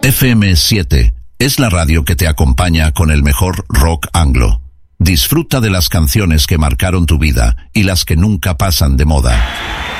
FM7 es la radio que te acompaña con el mejor rock anglo. Disfruta de las canciones que marcaron tu vida y las que nunca pasan de moda.